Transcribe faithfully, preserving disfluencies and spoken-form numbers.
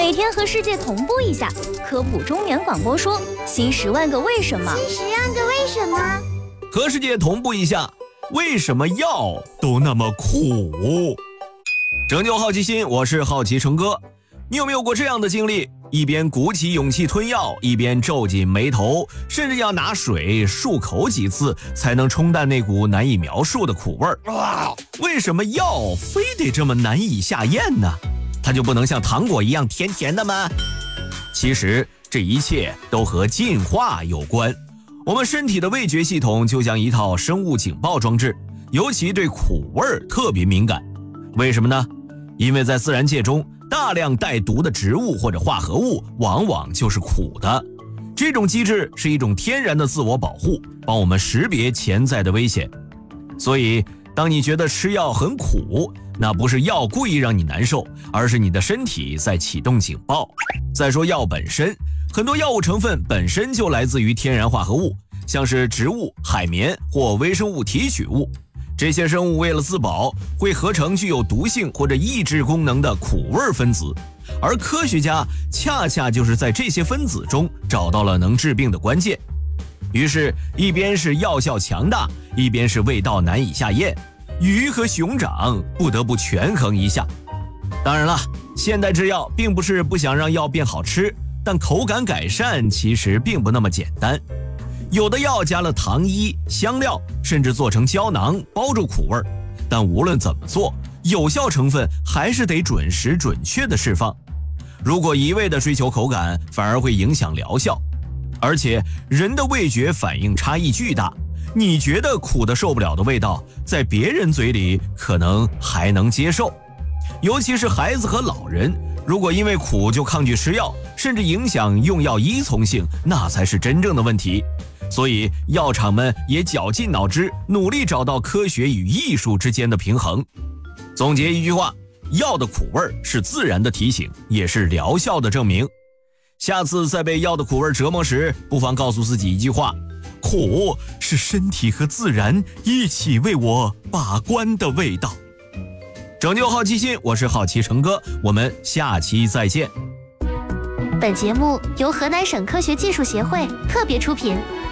每天和世界同步一下，科普中原广播说新十万个为什么， 新十万个为什么， 和世界同步一下，为什么药都那么苦？拯救好奇心，我是好奇成哥。你有没有过这样的经历？一边鼓起勇气吞药，一边皱紧眉头，甚至要拿水漱口几次才能冲淡那股难以描述的苦味儿。为什么药非得这么难以下咽呢？它就不能像糖果一样甜甜的吗？其实这一切都和进化有关。我们身体的味觉系统就像一套生物警报装置，尤其对苦味儿特别敏感。为什么呢？因为在自然界中，大量带毒的植物或者化合物往往就是苦的。这种机制是一种天然的自我保护，帮我们识别潜在的危险。所以当你觉得吃药很苦，那不是药故意让你难受，而是你的身体在启动警报。再说药本身，很多药物成分本身就来自于天然化合物，像是植物、海绵或微生物提取物。这些生物为了自保，会合成具有毒性或者抑制功能的苦味分子，而科学家恰恰就是在这些分子中找到了能治病的关键。于是一边是药效强大，一边是味道难以下咽，鱼和熊掌不得不权衡一下。当然了，现代制药并不是不想让药变好吃，但口感改善其实并不那么简单。有的药加了糖衣、香料，甚至做成胶囊包住苦味儿，但无论怎么做，有效成分还是得准时准确的释放。如果一味的追求口感，反而会影响疗效。而且人的味觉反应差异巨大，你觉得苦的受不了的味道，在别人嘴里可能还能接受。尤其是孩子和老人，如果因为苦就抗拒吃药，甚至影响用药依从性，那才是真正的问题。所以药厂们也绞尽脑汁，努力找到科学与艺术之间的平衡。总结一句话，药的苦味是自然的提醒，也是疗效的证明。下次在被药的苦味折磨时，不妨告诉自己一句话：苦是身体和自然一起为我把关的味道。拯救好奇心，我是好奇成哥，我们下期再见。 本节目由河南省科学技术协会特别出品。